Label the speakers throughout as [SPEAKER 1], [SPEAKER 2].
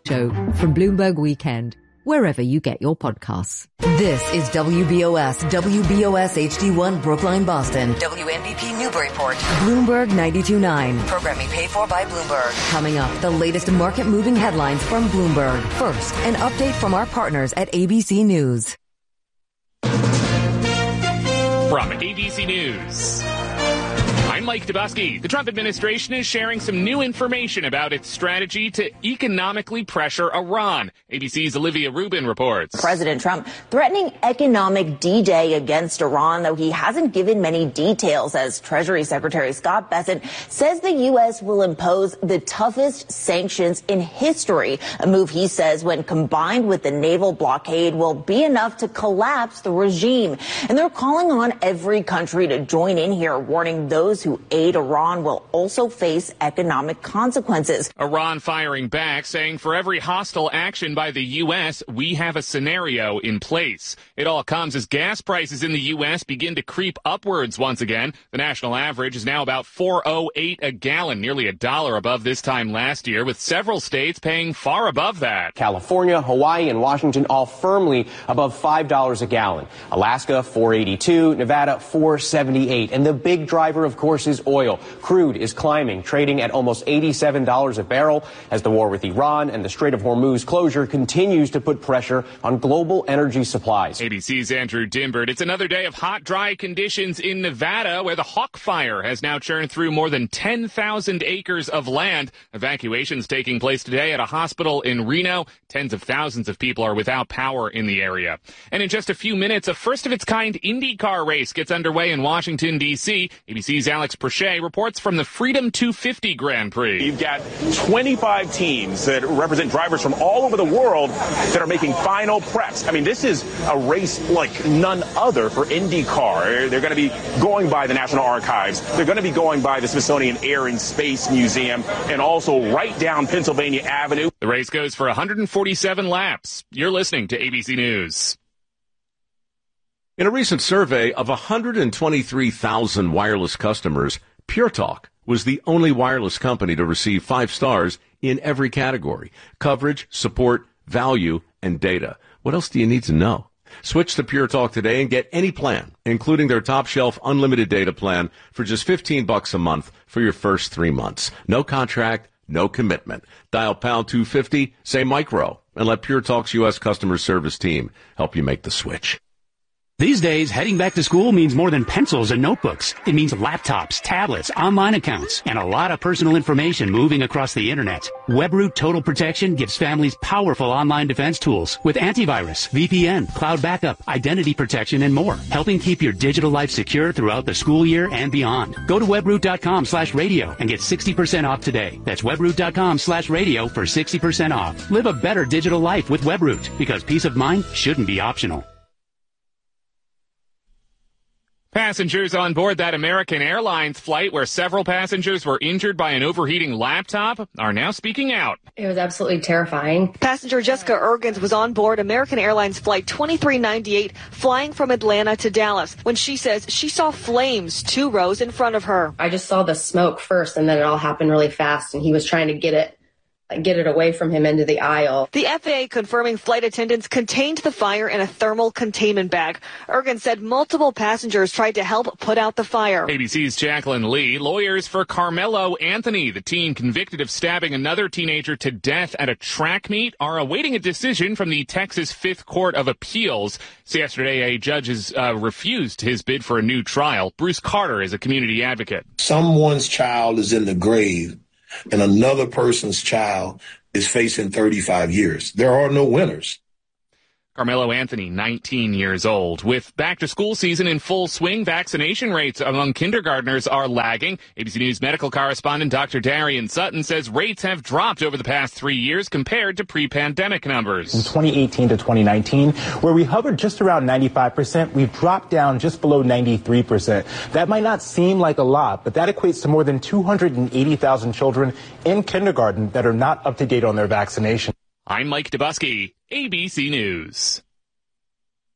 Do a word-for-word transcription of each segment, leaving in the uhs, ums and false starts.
[SPEAKER 1] Show from Bloomberg Weekend, wherever you get your podcasts.
[SPEAKER 2] This is W B O S, W B O S H D one Brookline, Boston. W N B P Newburyport. Bloomberg ninety-two point nine. Programming paid for by Bloomberg. Coming up, the latest market-moving headlines from Bloomberg. First, an update from our partners at A B C News.
[SPEAKER 3] From A B C News, I'm Mike Dubusky. The Trump administration is sharing some new information about its strategy to economically pressure Iran. A B C's Olivia Rubin reports.
[SPEAKER 4] President Trump threatening economic D-Day against Iran, though he hasn't given many details, as Treasury Secretary Scott Bessent says the U S will impose the toughest sanctions in history, a move he says, when combined with the naval blockade, will be enough to collapse the regime. And they're calling on every country to join in here, warning those who aid Iran will also face economic consequences.
[SPEAKER 3] Iran firing back, saying for every hostile action by the U S, we have a scenario in place. It all comes as gas prices in the U S begin to creep upwards once again. The national average is now about four oh eight a gallon, nearly a dollar above this time last year, with several states paying far above that.
[SPEAKER 5] California, Hawaii, and Washington all firmly above five dollars a gallon. Alaska, four eighty-two, Nevada, four seventy-eight. And the big driver, of course, is oil. Crude is climbing, trading at almost eighty-seven dollars a barrel as the war with Iran and the Strait of Hormuz closure continues to put pressure on global energy supplies.
[SPEAKER 3] A B C's Andrew Dimbert. It's another day of hot, dry conditions in Nevada, where the Hawk Fire has now churned through more than ten thousand acres of land. Evacuations taking place today at a hospital in Reno. Tens of thousands of people are without power in the area. And in just a few minutes, a first-of-its-kind IndyCar race gets underway in Washington, D C A B C's Alex Prochet reports from the Freedom two fifty Grand Prix.
[SPEAKER 6] You've got twenty-five teams that represent drivers from all over the world that are making final preps. I mean, this is a race like none other for IndyCar. They're going to be going by the National Archives. They're going to be going by the Smithsonian Air and Space Museum and also right down Pennsylvania Avenue.
[SPEAKER 3] The race goes for one hundred forty-seven laps. You're listening to A B C News.
[SPEAKER 7] In a recent survey of one hundred twenty-three thousand wireless customers, Pure Talk was the only wireless company to receive five stars in every category: coverage, support, value, and data. What else do you need to know? Switch to Pure Talk today and get any plan, including their top shelf unlimited data plan, for just fifteen bucks a month for your first three months. No contract, no commitment. Dial pound two fifty, say micro, and let Pure Talk's U S customer service team help you make the switch.
[SPEAKER 8] These days, heading back to school means more than pencils and notebooks. It means laptops, tablets, online accounts, and a lot of personal information moving across the internet. WebRoot Total Protection gives families powerful online defense tools with antivirus, V P N, cloud backup, identity protection, and more, helping keep your digital life secure throughout the school year and beyond. Go to webroot.com slash radio and get sixty percent off today. That's webroot.com slash radio for sixty percent off. Live a better digital life with WebRoot, because peace of mind shouldn't be optional.
[SPEAKER 3] Passengers on board that American Airlines flight where several passengers were injured by an overheating laptop are now speaking out.
[SPEAKER 9] It was absolutely terrifying.
[SPEAKER 10] Passenger Jessica Ergens was on board American Airlines Flight twenty-three ninety-eight, flying from Atlanta to Dallas, when she says she saw flames two rows in front of her.
[SPEAKER 9] I just saw the smoke first, and then it all happened really fast, and he was trying to get it get it away from him into the aisle.
[SPEAKER 10] The F A A confirming flight attendants contained the fire in a thermal containment bag. Ergen said multiple passengers tried to help put out the fire.
[SPEAKER 3] A B C's Jacqueline Lee. Lawyers for Carmelo Anthony, the teen convicted of stabbing another teenager to death at a track meet, are awaiting a decision from the Texas Fifth Court of Appeals. So yesterday, a judge has uh, refused his bid for a new trial. Bruce Carter is a community advocate.
[SPEAKER 11] Someone's child is in the grave, and another person's child is facing thirty-five years. There are no winners.
[SPEAKER 3] Carmelo Anthony, nineteen years old. With back-to-school season in full swing, vaccination rates among kindergartners are lagging. A B C News medical correspondent Doctor Darian Sutton says rates have dropped over the past three years compared to pre-pandemic numbers.
[SPEAKER 12] From twenty eighteen to twenty nineteen, where we hovered just around ninety-five percent, we've dropped down just below ninety-three percent. That might not seem like a lot, but that equates to more than two hundred eighty thousand children in kindergarten that are not up to date on their vaccination.
[SPEAKER 3] I'm Mike Dubusky, A B C News.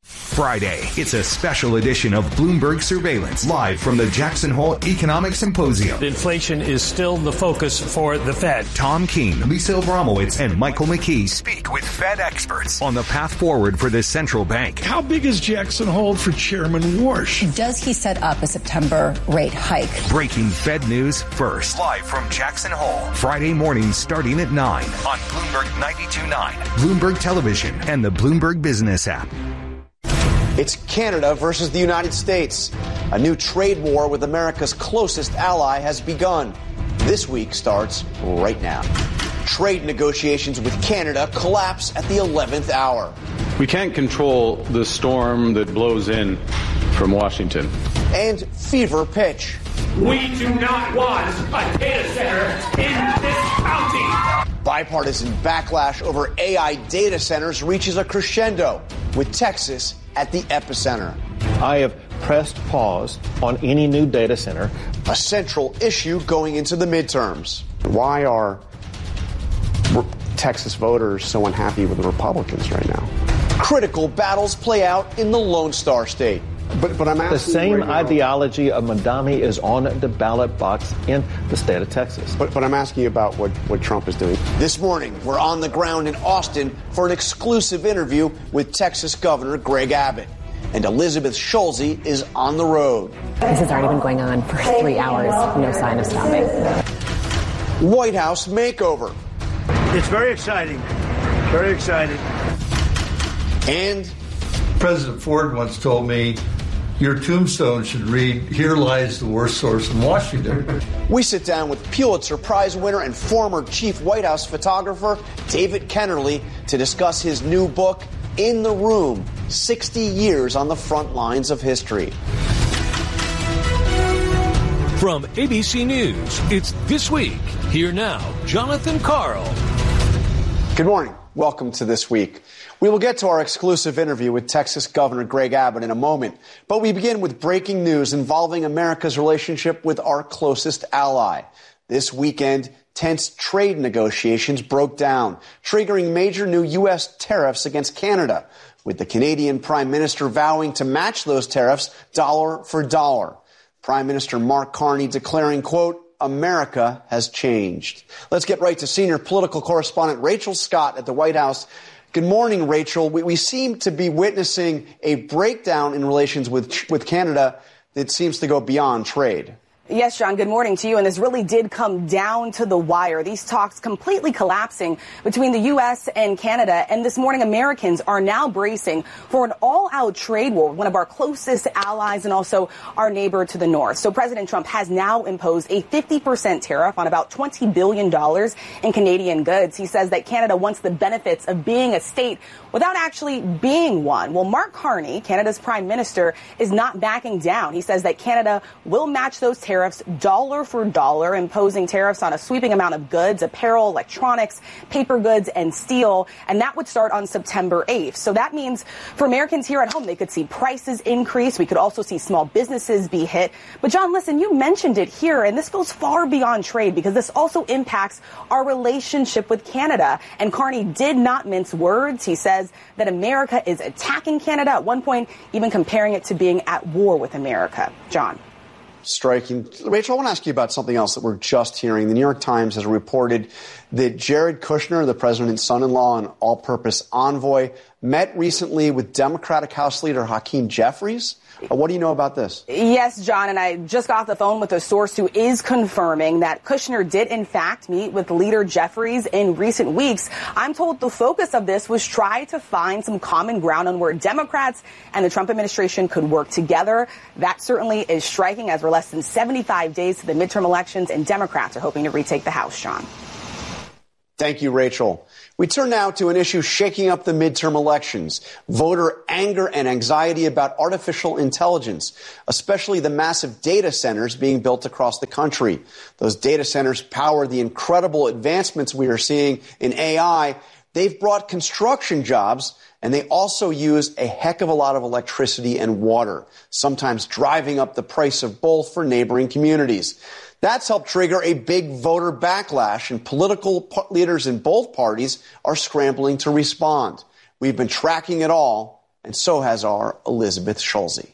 [SPEAKER 13] Friday, it's a special edition of Bloomberg Surveillance, live from the Jackson Hole Economic Symposium.
[SPEAKER 14] Inflation is still the focus for the Fed.
[SPEAKER 13] Tom Keene, Lisa Abramowitz, and Michael McKee speak with Fed experts on the path forward for this central bank.
[SPEAKER 15] How big is Jackson Hole for Chairman Warsh?
[SPEAKER 16] Does he set up a September rate hike?
[SPEAKER 13] Breaking Fed news first, live from Jackson Hole. Friday mornings starting at nine on Bloomberg ninety-two point nine, Bloomberg Television, and the Bloomberg Business app.
[SPEAKER 17] It's Canada versus the United States. A new trade war with America's closest ally has begun. This week starts right now. Trade negotiations with Canada collapse at the eleventh hour.
[SPEAKER 18] We can't control the storm that blows in from Washington.
[SPEAKER 17] And fever pitch.
[SPEAKER 19] We do not want a data center in this county.
[SPEAKER 17] Bipartisan backlash over A I data centers reaches a crescendo, with Texas at the epicenter.
[SPEAKER 20] I have pressed pause on any new data center.
[SPEAKER 17] A central issue going into the midterms. Why are Texas voters so unhappy with the Republicans right now? Critical battles play out in the Lone Star State.
[SPEAKER 20] But, but I'm asking the same right ideology of Madami is on the ballot box in the state of Texas.
[SPEAKER 17] But, but I'm asking you about what, what Trump is doing. This morning, we're on the ground in Austin for an exclusive interview with Texas Governor Greg Abbott. And Elizabeth Schulze is on the road.
[SPEAKER 21] This has already been going on for three hours. No sign of stopping.
[SPEAKER 17] White House makeover.
[SPEAKER 22] It's very exciting. Very exciting.
[SPEAKER 17] And
[SPEAKER 23] President Ford once told me, your tombstone should read, "Here lies the worst source in Washington."
[SPEAKER 17] We sit down with Pulitzer Prize winner and former chief White House photographer David Kennerly to discuss his new book, In the Room, sixty years on the front lines of history.
[SPEAKER 24] From A B C News, it's This Week. Here now, Jonathan Karl.
[SPEAKER 17] Good morning. Welcome to This Week. We will get to our exclusive interview with Texas Governor Greg Abbott in a moment, but we begin with breaking news involving America's relationship with our closest ally. This weekend, tense trade negotiations broke down, triggering major new U S tariffs against Canada, with the Canadian Prime Minister vowing to match those tariffs dollar for dollar. Prime Minister Mark Carney declaring, quote, America has changed. Let's get right to senior political correspondent Rachel Scott at the White House. Good morning, Rachel. We, we seem to be witnessing a breakdown in relations with, with Canada that seems to go beyond trade.
[SPEAKER 25] Yes, John, good morning to you. And this really did come down to the wire. These talks completely collapsing between the U S and Canada. And this morning, Americans are now bracing for an all-out trade war, one of our closest allies and also our neighbor to the north. So President Trump has now imposed a fifty percent tariff on about twenty billion dollars in Canadian goods. He says that Canada wants the benefits of being a state without actually being one. Well, Mark Carney, Canada's prime minister, is not backing down. He says that Canada will match those tariffs Tariffs dollar for dollar, imposing tariffs on a sweeping amount of goods, apparel, electronics, paper goods, and steel. And that would start on September eighth. So that means for Americans here at home, they could see prices increase. We could also see small businesses be hit. But John, listen, you mentioned it here, and this goes far beyond trade because this also impacts our relationship with Canada. And Carney did not mince words. He says that America is attacking Canada, at one point even comparing it to being at war with America. John.
[SPEAKER 17] Striking. Rachel, I want to ask you about something else that we're just hearing. The New York Times has reported that Jared Kushner, the president's son-in-law and all-purpose envoy, met recently with Democratic House Leader Hakeem Jeffries. Uh, what do you know about this?
[SPEAKER 25] Yes, John, and I just got off the phone with a source who is confirming that Kushner did, in fact, meet with Leader Jeffries in recent weeks. I'm told the focus of this was try to find some common ground on where Democrats and the Trump administration could work together. That certainly is striking as we're less than seventy-five days to the midterm elections, and Democrats are hoping to retake the House, John.
[SPEAKER 17] Thank you, Rachel. We turn now to an issue shaking up the midterm elections, voter anger and anxiety about artificial intelligence, especially the massive data centers being built across the country. Those data centers power the incredible advancements we are seeing in A I. They've brought construction jobs, and they also use a heck of a lot of electricity and water, sometimes driving up the price of both for neighboring communities. That's helped trigger a big voter backlash, and political leaders in both parties are scrambling to respond. We've been tracking it all and so has our Elizabeth Schulze.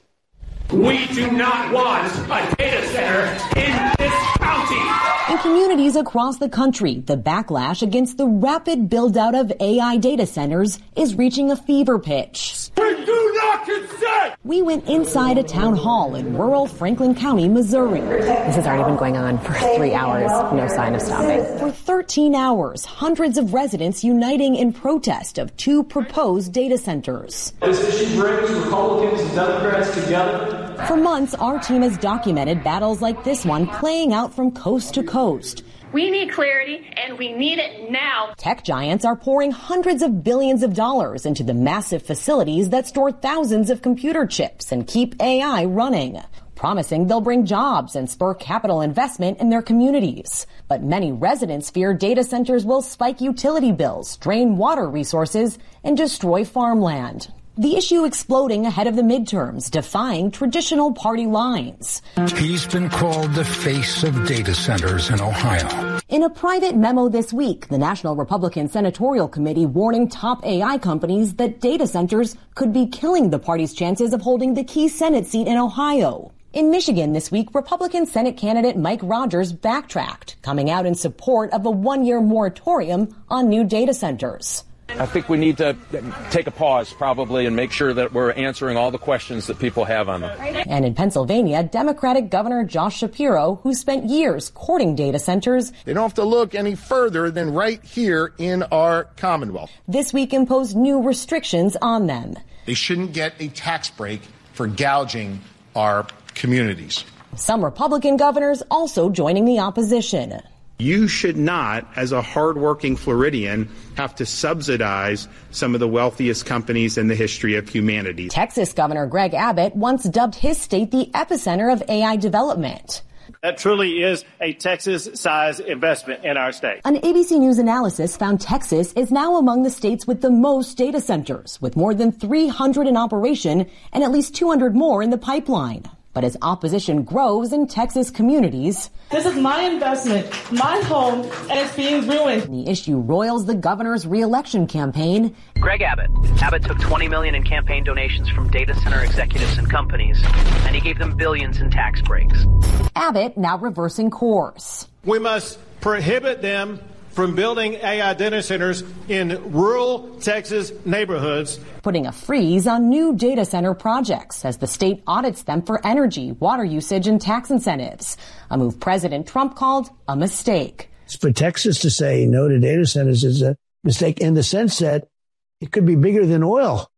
[SPEAKER 19] We do not want a data center in this county.
[SPEAKER 1] In communities across the country, the backlash against the rapid build-out of A I data centers is reaching a fever pitch.
[SPEAKER 19] We do not consent!
[SPEAKER 1] We went inside a town hall in rural Franklin County, Missouri.
[SPEAKER 21] This has already been going on for three hours, no sign of stopping.
[SPEAKER 1] For thirteen hours, hundreds of residents uniting in protest of two proposed data centers.
[SPEAKER 2] This issue brings Republicans and Democrats together.
[SPEAKER 1] For months, our team has documented battles like this one playing out from coast to coast.
[SPEAKER 4] We need clarity, and we need it now.
[SPEAKER 1] Tech giants are pouring hundreds of billions of dollars into the massive facilities that store thousands of computer chips and keep A I running, promising they'll bring jobs and spur capital investment in their communities. But many residents fear data centers will spike utility bills, drain water resources, and destroy farmland. The issue exploding ahead of the midterms, defying traditional party lines.
[SPEAKER 5] He's been called the face of data centers in Ohio.
[SPEAKER 1] In a private memo this week, the National Republican Senatorial Committee warning top A I companies that data centers could be killing the party's chances of holding the key Senate seat in Ohio. In Michigan this week, Republican Senate candidate Mike Rogers backtracked, coming out in support of a one-year moratorium on new data centers.
[SPEAKER 6] I think we need to take a pause probably and make sure that we're answering all the questions that people have on them.
[SPEAKER 1] And in Pennsylvania, Democratic Governor Josh Shapiro, who spent years courting data centers,
[SPEAKER 26] they don't have to look any further than right here in our Commonwealth.
[SPEAKER 1] This week imposed new restrictions on them.
[SPEAKER 26] They shouldn't get a tax break for gouging our communities.
[SPEAKER 1] Some Republican governors also joining the opposition.
[SPEAKER 27] You should not, as a hardworking Floridian, have to subsidize some of the wealthiest companies in the history of humanity.
[SPEAKER 1] Texas Governor Greg Abbott once dubbed his state the epicenter of A I development.
[SPEAKER 22] That truly is a Texas-sized investment in our state.
[SPEAKER 1] An A B C News analysis found Texas is now among the states with the most data centers, with more than three hundred in operation and at least two hundred more in the pipeline. But as opposition grows in Texas communities,
[SPEAKER 28] this is my investment, my home, and it's being ruined.
[SPEAKER 1] The issue roils the governor's re-election campaign.
[SPEAKER 29] Greg Abbott. Abbott took twenty million dollars in campaign donations from data center executives and companies, and he gave them billions in tax breaks.
[SPEAKER 1] Abbott now reversing course.
[SPEAKER 22] We must prohibit them from building A I data centers in rural Texas neighborhoods,
[SPEAKER 1] putting a freeze on new data center projects as the state audits them for energy, water usage, and tax incentives, a move President Trump called a mistake.
[SPEAKER 30] For Texas to say no to data centers is a mistake in the sense that it could be bigger than oil.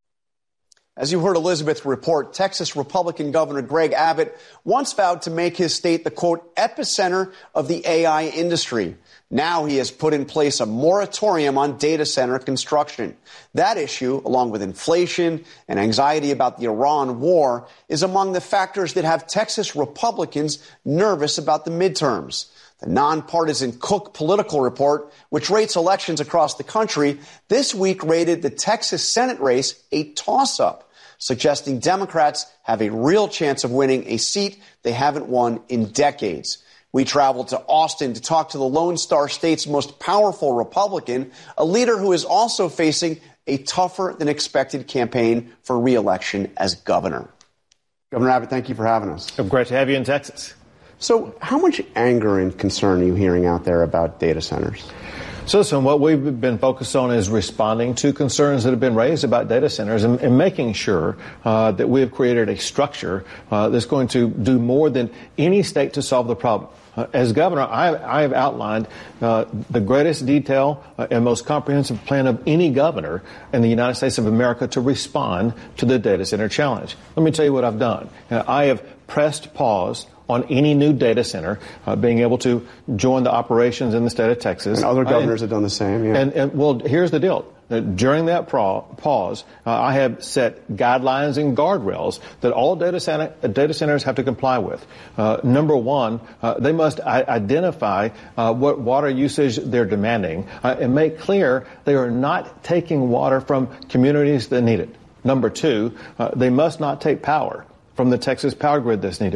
[SPEAKER 17] As you heard Elizabeth report, Texas Republican Governor Greg Abbott once vowed to make his state the, quote, epicenter of the A I industry. Now he has put in place a moratorium on data center construction. That issue, along with inflation and anxiety about the Iran war, is among the factors that have Texas Republicans nervous about the midterms. The nonpartisan Cook Political Report, which rates elections across the country, this week rated the Texas Senate race a toss-up, suggesting Democrats have a real chance of winning a seat they haven't won in decades. We traveled to Austin to talk to the Lone Star State's most powerful Republican, a leader who is also facing a tougher than expected campaign for re-election as governor. Governor Abbott, thank you for having us.
[SPEAKER 22] Great to have you in Texas.
[SPEAKER 17] So how much anger and concern are you hearing out there about data centers?
[SPEAKER 20] So listen, what we've been focused on is responding to concerns that have been raised about data centers and, and making sure uh, that we have created a structure uh, that's going to do more than any state to solve the problem. Uh, as governor, I, I have outlined uh, the greatest detail uh, and most comprehensive plan of any governor in the United States of America to respond to the data center challenge. Let me tell you what I've done. Uh, I have pressed pause on any new data center uh, being able to join the operations in the state of Texas.
[SPEAKER 17] And other governors
[SPEAKER 20] uh, and,
[SPEAKER 17] have done the same, yeah.
[SPEAKER 20] And, and well, here's the deal. Uh, during that pro- pause, uh, I have set guidelines and guardrails that all data, center, uh, data centers have to comply with. Uh, number one, uh, they must I- identify uh, what water usage they're demanding uh, and make clear they are not taking water from communities that need it. Number two, uh, they must not take power from the Texas power grid that's needed.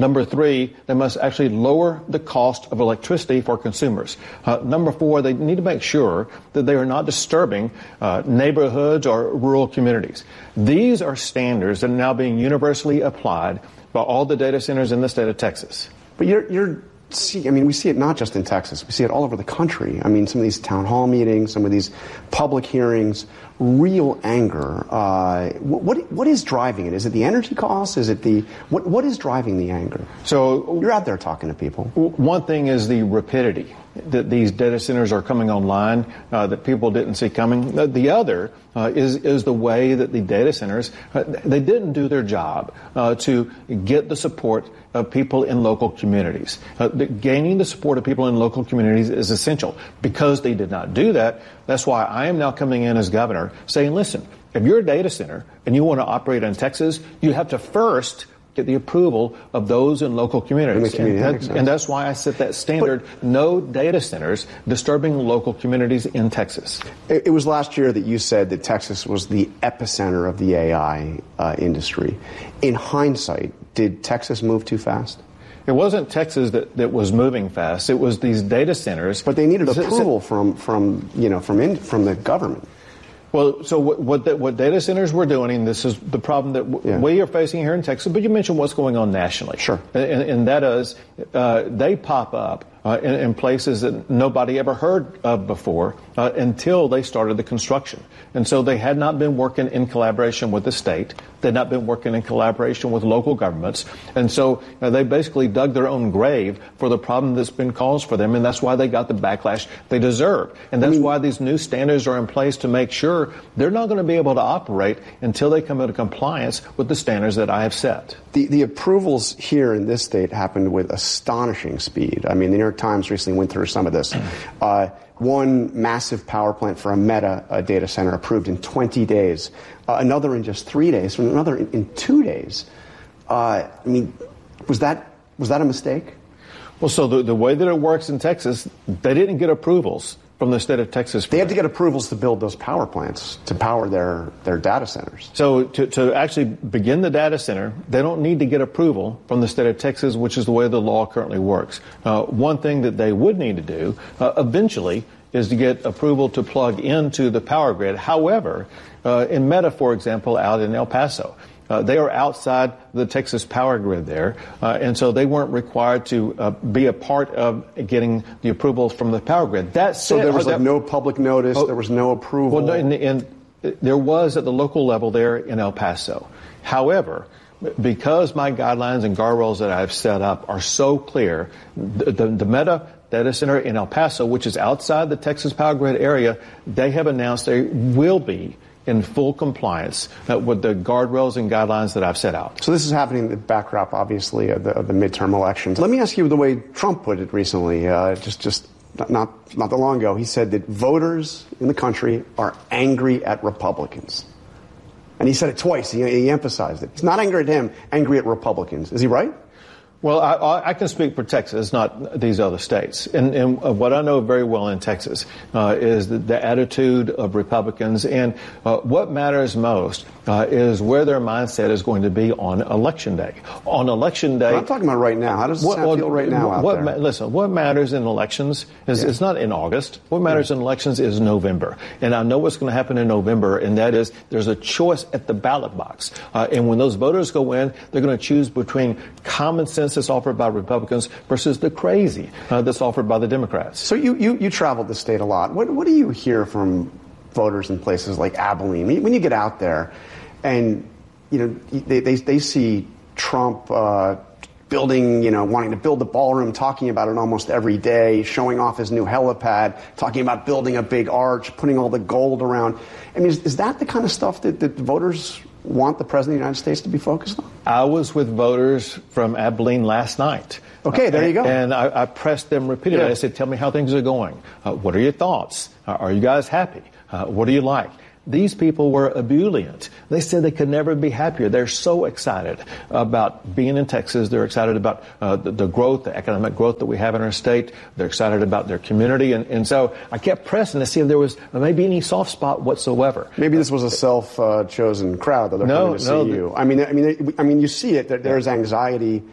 [SPEAKER 20] Number three, they must actually lower the cost of electricity for consumers. Uh, number four, they need to make sure that they are not disturbing uh, neighborhoods or rural communities. These are standards that are now being universally applied by all the data centers in the state of Texas.
[SPEAKER 17] But you're, you're see, I mean, we see it not just in Texas. We see it all over the country. I mean, some of these town hall meetings, some of these public hearings, real anger. Uh, what what is driving it? Is it the energy costs? Is it the what what is driving the anger?
[SPEAKER 20] So
[SPEAKER 17] you're out there talking to people.
[SPEAKER 20] One thing is the rapidity that these data centers are coming online uh, that people didn't see coming. The other uh, is is the way that the data centers uh, they didn't do their job uh, to get the support of people in local communities. Uh, the, gaining the support of people in local communities is essential. Because they did not do that, that's why I am now coming in as governor saying, listen, if you're a data center and you want to operate in Texas, you have to first get the approval of those in local communities. And, that, and that's why I set that standard, but, no data centers disturbing local communities in Texas.
[SPEAKER 17] It, it was last year that you said that Texas was the epicenter of the A I uh, industry. In hindsight, did Texas move too fast?
[SPEAKER 20] It wasn't Texas that, that was moving fast. It was these data centers.
[SPEAKER 17] But they needed approval from, from you know, from, in, from the government.
[SPEAKER 20] Well, so what what, the, what data centers were doing, and this is the problem that w- yeah. we are facing here in Texas, but you mentioned what's going on nationally.
[SPEAKER 17] Sure.
[SPEAKER 20] And, and that is, uh, they pop up uh, in, in places that nobody ever heard of before uh, until they started the construction. And so they had not been working in collaboration with the state. They had not been working in collaboration with local governments. And so uh, they basically dug their own grave for the problem that's been caused for them, and that's why they got the backlash they deserve. And that's I mean, why these new standards are in place to make sure they're not going to be able to operate until they come into compliance with the standards that I have set.
[SPEAKER 17] The, the approvals here in this state happened with astonishing speed. I mean, the New York Times recently went through some of this. Uh, one massive power plant for a Meta uh, data center approved in twenty days. Uh, another in just three days. From another in, in two days. Uh, I mean, was that was that a mistake?
[SPEAKER 20] Well, so the, the way that it works in Texas, they didn't get approvals from the state of Texas.
[SPEAKER 17] They had to get approvals to build those power plants, to power their, their data centers.
[SPEAKER 20] So to, to actually begin the data center, they don't need to get approval from the state of Texas, which is the way the law currently works. Uh, one thing that they would need to do uh, eventually is to get approval to plug into the power grid. However, uh, in Meta, for example, out in El Paso, Uh, they are outside the Texas power grid there, uh, and so they weren't required to uh, be a part of getting the approvals from the power grid. That said,
[SPEAKER 17] so there was like
[SPEAKER 20] that,
[SPEAKER 17] no public notice, oh, there was no approval?
[SPEAKER 20] Well, no, and, and there was at the local level there in El Paso. However, because my guidelines and guardrails that I've set up are so clear, the, the, the Meta data center in El Paso, which is outside the Texas power grid area, they have announced they will be in full compliance uh, with the guardrails and guidelines that I've set out.
[SPEAKER 17] So this is happening in the backdrop, obviously, of the, of the midterm elections. Let me ask you the way Trump put it recently, uh, just just not not that long ago. He said that voters in the country are angry at Republicans. And he said it twice. He, he emphasized it. He's not angry at him, angry at Republicans. Is he right?
[SPEAKER 20] Well, I, I can speak for Texas, not these other states. And, and what I know very well in Texas uh, is the, the attitude of Republicans. And uh, what matters most uh, is where their mindset is going to be on Election Day. On Election Day...
[SPEAKER 17] But I'm talking about right now. How does it well, feel right now out
[SPEAKER 20] what,
[SPEAKER 17] there?
[SPEAKER 20] Listen, what matters in elections is yeah. it's not in August. What matters yeah. in elections is November. And I know what's going to happen in November, and that is there's a choice at the ballot box. Uh, and when those voters go in, they're going to choose between common sense that's offered by Republicans versus the crazy uh, that's offered by the Democrats.
[SPEAKER 17] So you, you, you traveled the state a lot. What, what do you hear from voters in places like Abilene? When you get out there and, you know, they, they, they see Trump uh, building, you know, wanting to build the ballroom, talking about it almost every day, showing off his new helipad, talking about building a big arch, putting all the gold around. I mean, is, is that the kind of stuff that, that voters want the President of the United States to be focused on?
[SPEAKER 20] I was with voters from Abilene last night.
[SPEAKER 17] Okay, there you go.
[SPEAKER 20] And I, I pressed them repeatedly. Yeah. I said, tell me how things are going. Uh, what are your thoughts? Uh, are you guys happy? Uh, what do you like? These people were ebullient. They said they could never be happier. They're so excited about being in Texas. They're excited about uh, the, the growth, the economic growth that we have in our state. They're excited about their community. And, and so I kept pressing to see if there was maybe any soft spot whatsoever.
[SPEAKER 17] Maybe this was a self-chosen uh, crowd that they're no, coming to no, see you. I mean, I mean, I mean, you see it. There, there's anxiety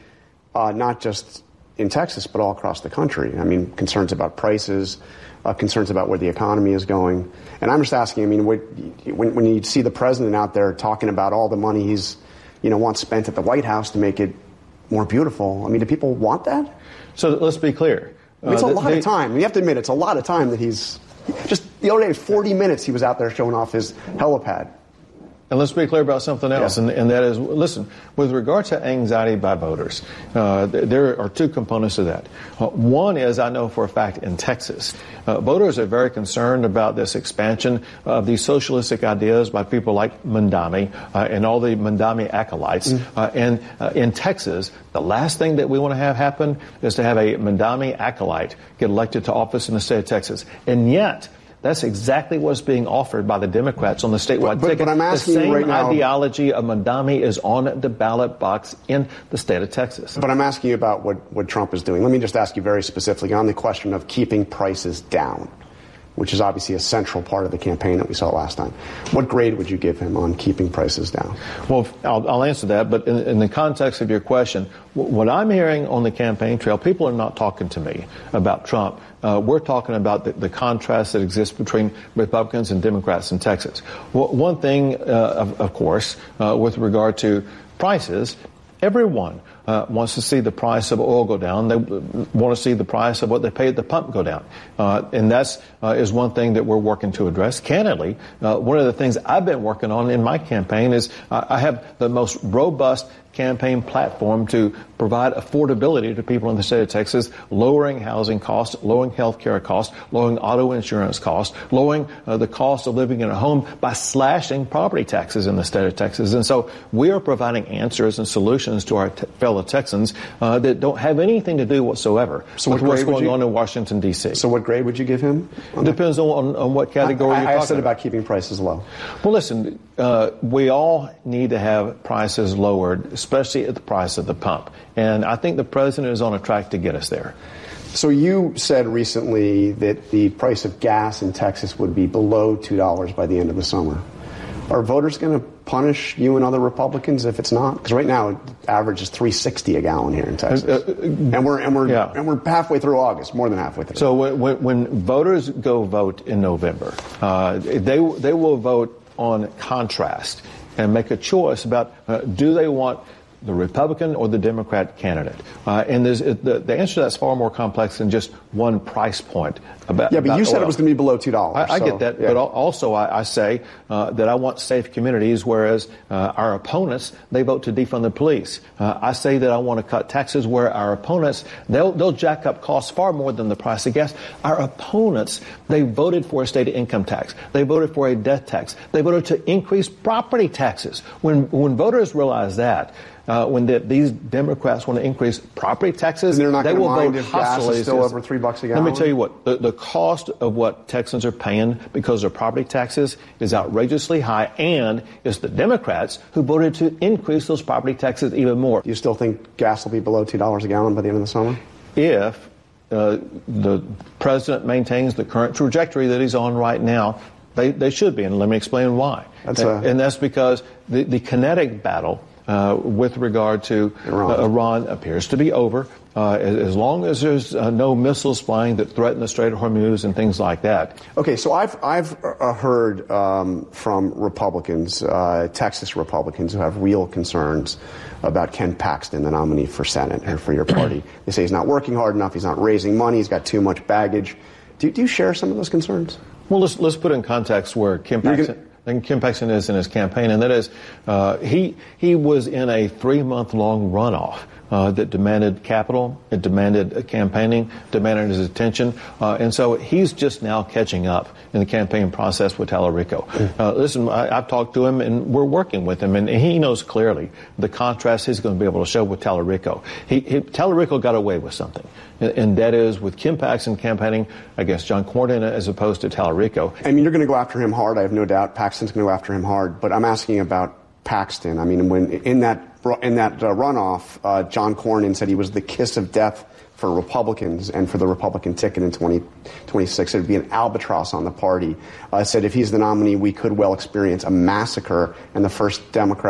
[SPEAKER 17] uh, not just in Texas, but all across the country. I mean, concerns about prices, uh, concerns about where the economy is going. And I'm just asking, I mean, what, when, when you see the president out there talking about all the money he's, you know, wants spent at the White House to make it more beautiful, I mean, do people want that?
[SPEAKER 20] So let's be clear.
[SPEAKER 17] I mean, it's
[SPEAKER 20] uh,
[SPEAKER 17] a lot
[SPEAKER 20] they,
[SPEAKER 17] of time. You have to admit, it's a lot of time that he's just the other day, forty minutes he was out there showing off his helipad.
[SPEAKER 20] And let's be clear about something else, yeah. and, and that is, listen, with regard to anxiety by voters, uh, th- there are two components to that. Uh, one is, I know for a fact, in Texas, uh, voters are very concerned about this expansion of these socialistic ideas by people like Mamdani uh, and all the Mamdani acolytes. Mm. Uh, and uh, in Texas, the last thing that we want to have happen is to have a Mamdani acolyte get elected to office in the state of Texas. And yet, that's exactly what's being offered by the Democrats on the statewide
[SPEAKER 17] but, but,
[SPEAKER 20] ticket.
[SPEAKER 17] But I'm asking
[SPEAKER 20] the same
[SPEAKER 17] you right now,
[SPEAKER 20] ideology of Mamdani is on the ballot box in the state of Texas.
[SPEAKER 17] But I'm asking you about what, what Trump is doing. Let me just ask you very specifically on the question of keeping prices down, which is obviously a central part of the campaign that we saw last time. What grade would you give him on keeping prices down?
[SPEAKER 20] Well, I'll, I'll answer that, but in, in the context of your question, what I'm hearing on the campaign trail, people are not talking to me about Trump. Uh, we're talking about the, the contrast that exists between Republicans and Democrats in Texas. Well, one thing, uh, of, of course, uh, with regard to prices, everyone uh, wants to see the price of oil go down. They want to see the price of what they pay at the pump go down. Uh, and that's uh, is one thing that we're working to address. Candidly, uh, one of the things I've been working on in my campaign is uh, I have the most robust campaign platform to provide affordability to people in the state of Texas, lowering housing costs, lowering health care costs, lowering auto insurance costs, lowering uh, the cost of living in a home by slashing property taxes in the state of Texas. And so we are providing answers and solutions to our te- fellow Texans uh, that don't have anything to do whatsoever
[SPEAKER 17] so
[SPEAKER 20] with
[SPEAKER 17] what
[SPEAKER 20] what's going
[SPEAKER 17] you,
[SPEAKER 20] on in Washington, D C.
[SPEAKER 17] So what grade would you give him?
[SPEAKER 20] Depends on, on, on what category
[SPEAKER 17] I, I,
[SPEAKER 20] you're
[SPEAKER 17] I
[SPEAKER 20] talking
[SPEAKER 17] said
[SPEAKER 20] about.
[SPEAKER 17] about keeping prices low.
[SPEAKER 20] Well, listen, uh, we all need to have prices lowered, especially at the price of the pump. And I think the president is on a track to get us there.
[SPEAKER 17] So you said recently that the price of gas in Texas would be below two dollars by the end of the summer. Are voters going to punish you and other Republicans if it's not? Because right now it averages three sixty a gallon here in Texas, uh, uh, and we're and we're yeah. and we're halfway through August, more than halfway through.
[SPEAKER 20] So when, when voters go vote in November, uh, they they will vote on contrast and make a choice about uh, do they want the Republican or the Democrat candidate. Uh, and there's, the, the answer to that's far more complex than just one price point. About,
[SPEAKER 17] yeah, but
[SPEAKER 20] about
[SPEAKER 17] you said
[SPEAKER 20] oil.
[SPEAKER 17] It was going to be below two dollars.
[SPEAKER 20] I, I
[SPEAKER 17] so,
[SPEAKER 20] get that,
[SPEAKER 17] yeah.
[SPEAKER 20] but also I, I say uh, that I want safe communities, whereas uh, our opponents, they vote to defund the police. Uh, I say that I want to cut taxes, where our opponents, they'll, they'll jack up costs far more than the price of gas. Our opponents, they voted for a state income tax. They voted for a death tax. They voted to increase property taxes. When, when voters realize that, Uh, when the, these Democrats want to increase property taxes,
[SPEAKER 17] and they're not
[SPEAKER 20] they will
[SPEAKER 17] mind
[SPEAKER 20] vote
[SPEAKER 17] if gas is still over three bucks a gallon.
[SPEAKER 20] Let me tell you what, the, the cost of what Texans are paying because of property taxes is outrageously high, and it's the Democrats who voted to increase those property taxes even more.
[SPEAKER 17] Do you still think gas will be below two dollars a gallon by the end of the summer?
[SPEAKER 20] If uh, the president maintains the current trajectory that he's on right now, they, they should be, and let me explain why.
[SPEAKER 17] That's
[SPEAKER 20] and,
[SPEAKER 17] a-
[SPEAKER 20] and that's because the, the kinetic battle Uh, with regard to Iran, uh, Iran appears to be over. Uh, as, as long as there's uh, no missiles flying that threaten the Strait of Hormuz and things like that.
[SPEAKER 17] Okay, so I've I've uh, heard um, from Republicans, uh, Texas Republicans, who have real concerns about Ken Paxton, the nominee for Senate or for your party. They say he's not working hard enough. He's not raising money. He's got too much baggage. Do, do you share some of those concerns?
[SPEAKER 20] Well, let's let's put in context where Ken Paxton. And Ken Paxton is in his campaign, and that is uh, he he was in a three-month-long runoff uh, that demanded capital, it demanded uh, campaigning, demanded his attention, uh, and so he's just now catching up in the campaign process with Tallarico. Uh, listen, I, I've talked to him, and we're working with him, and he knows clearly the contrast he's going to be able to show with Tallarico. He, he, Tallarico got away with something, and, and that is with Ken Paxton campaigning against John Cornyn as opposed to Tallarico.
[SPEAKER 17] I mean, you're going to go after him hard. I have no doubt. Paxton's going to go after him hard. But I'm asking about Paxton. I mean, when in that in that uh, runoff, uh, John Cornyn said he was the kiss of death for Republicans and for the Republican ticket in twenty twenty-six. It would be an albatross on the party. Uh, said if he's the nominee, we could well experience a massacre and the first Democrat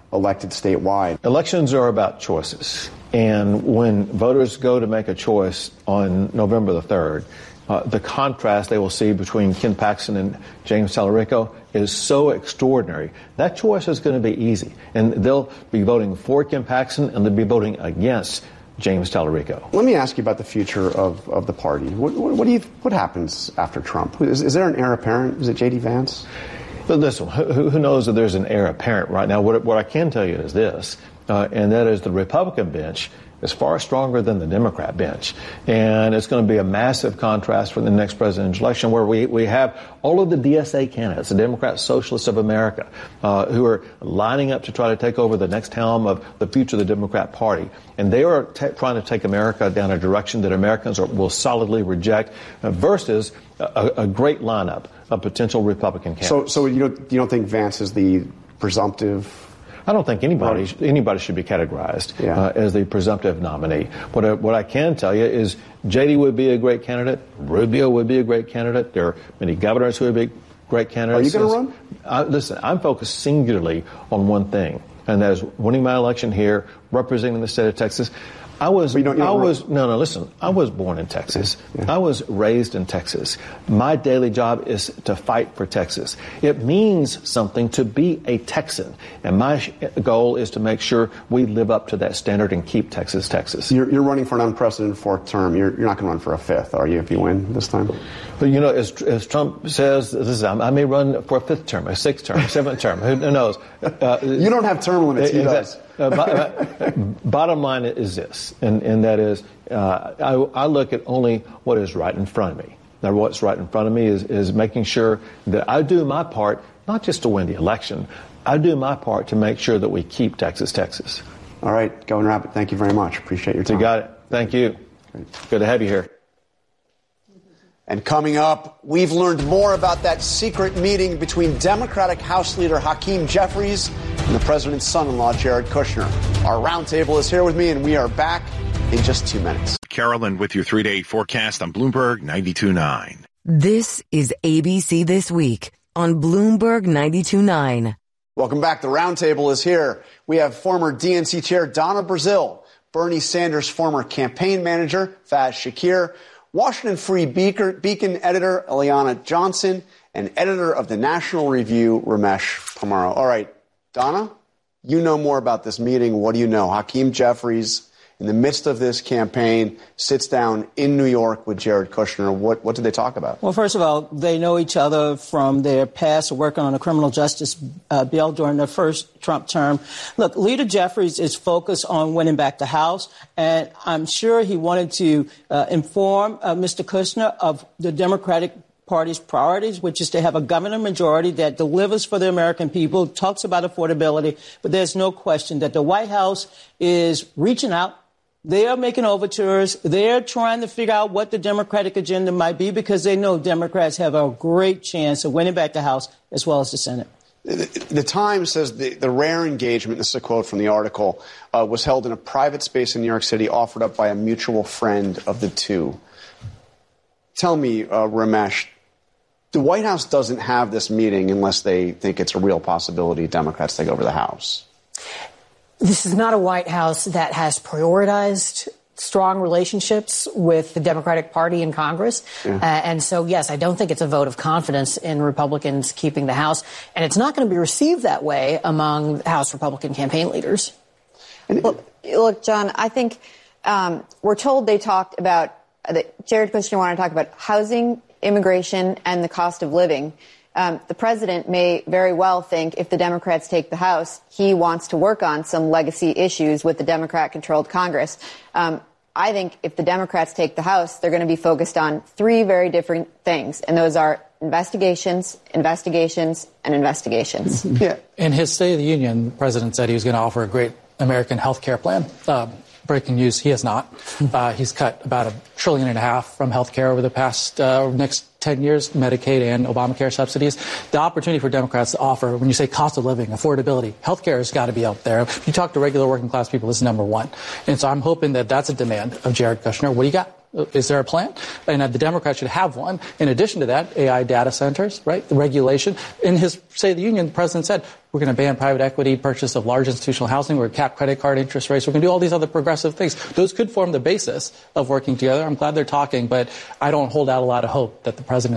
[SPEAKER 17] elected statewide.
[SPEAKER 20] Elections are about choices. And when voters go to make a choice on November the third, uh, the contrast they will see between Ken Paxton and James Talarico is so extraordinary. That choice is going to be easy. And they'll be voting for Ken Paxton and they'll be voting against James Talarico.
[SPEAKER 17] Let me ask you about the future of, of the party. What, what, what do you what happens after Trump? Is, is there an heir apparent? Is it J D Vance?
[SPEAKER 20] But listen, who, who knows that there's an heir apparent right now? What, what I can tell you is this, uh, and that is the Republican bench is far stronger than the Democrat bench. And it's going to be a massive contrast for the next presidential election where we, we have all of the D S A candidates, the Democrat Socialists of America, uh, who are lining up to try to take over the next helm of the future of the Democrat Party. And they are t- trying to take America down a direction that Americans are, will solidly reject uh, versus a, a great lineup of potential Republican candidates.
[SPEAKER 17] So, so you don't, you don't think Vance is the presumptive?
[SPEAKER 20] I don't think anybody anybody should be categorized yeah. uh, as the presumptive nominee. What I, what I can tell you is J D would be a great candidate. Rubio would be a great candidate. There are many governors who would be great candidates.
[SPEAKER 17] Are you going to run?
[SPEAKER 20] I, listen, I'm focused singularly on one thing, and that is winning my election here, representing the state of Texas. I was, you don't, you don't I was, no, no, listen, I was born in Texas. Yeah. I was raised in Texas. My daily job is to fight for Texas. It means something to be a Texan. And my sh- goal is to make sure we live up to that standard and keep Texas, Texas.
[SPEAKER 17] You're, you're running for an unprecedented fourth term. You're, you're not going to run for a fifth, are you, if you win this time?
[SPEAKER 20] But, you know, as, as Trump says, this is, I may run for a fifth term, a sixth term, a seventh term. Who, who knows? Uh,
[SPEAKER 17] you don't have term limits. He does.
[SPEAKER 20] Uh, b- bottom line is this, and, and that is, uh, I, I look at only what is right in front of me. Now, what's right in front of me is, is making sure that I do my part, not just to win the election, I do my part to make sure that we keep Texas, Texas.
[SPEAKER 17] All right, Governor Abbott, thank you very much. Appreciate your time.
[SPEAKER 20] You got it. Thank you. Great. Good to have you here.
[SPEAKER 17] And coming up, we've learned more about that secret meeting between Democratic House Leader Hakeem Jeffries and the president's son-in-law, Jared Kushner. Our roundtable is here with me, and we are back in just two minutes.
[SPEAKER 3] Carolyn with your three-day forecast on Bloomberg ninety-two point nine.
[SPEAKER 7] This is A B C This Week on Bloomberg ninety-two point nine.
[SPEAKER 17] Welcome back. The roundtable is here. We have former D N C Chair Donna Brazile, Bernie Sanders' former campaign manager, Faz Shakir, Washington Free Beacon editor Eliana Johnson, and editor of the National Review, Ramesh Pamaro. All right, Donna, you know more about this meeting. What do you know? Hakeem Jeffries, in the midst of this campaign, sits down in New York with Jared Kushner. What, what did they talk about?
[SPEAKER 8] Well, first of all, they know each other from their past working on a criminal justice uh, bill during their first Trump term. Look, Leader Jeffries is focused on winning back the House, and I'm sure he wanted to uh, inform uh, Mister Kushner of the Democratic Party's priorities, which is to have a governor majority that delivers for the American people, talks about affordability, but there's no question that the White House is reaching out. They are making overtures. They're trying to figure out what the Democratic agenda might be because they know Democrats have a great chance of winning back the House as well as the Senate.
[SPEAKER 17] The, the Times says the, the rare engagement, this is a quote from the article, uh, was held in a private space in New York City offered up by a mutual friend of the two. Tell me, uh, Ramesh, the White House doesn't have this meeting unless they think it's a real possibility Democrats take over the House.
[SPEAKER 9] This is not a White House that has prioritized strong relationships with the Democratic Party in Congress. Yeah. Uh, and so, yes, I don't think it's a vote of confidence in Republicans keeping the House. And it's not going to be received that way among House Republican campaign leaders.
[SPEAKER 10] Look, look John, I think um, we're told they talked about uh, that Jared Kushner wanted to talk about housing, immigration, and the cost of living. Um, the president may very well think if the Democrats take the House, he wants to work on some legacy issues with the Democrat-controlled Congress. Um, I think if the Democrats take the House, they're going to be focused on three very different things, and those are investigations, investigations, and investigations.
[SPEAKER 17] Yeah.
[SPEAKER 11] In his State of the Union, the president said he was going to offer a great American health care plan. Uh, breaking news, he has not. Uh, he's cut about a trillion and a half from health care over the past uh, next ten years, Medicaid and Obamacare subsidies. The opportunity for Democrats to offer, when you say cost of living, affordability, health care has got to be out there. If you talk to regular working class people, this is number one. And so I'm hoping that that's a demand of Jared Kushner. What do you got? Is there a plan? And uh, the Democrats should have one. In addition to that, A I data centers, right? The regulation. In his State of the Union, the president said, we're going to ban private equity purchase of large institutional housing. We're going to cap credit card interest rates. We're going to do all these other progressive things. Those could form the basis of working together. I'm glad they're talking, but I don't hold out a lot of hope that the president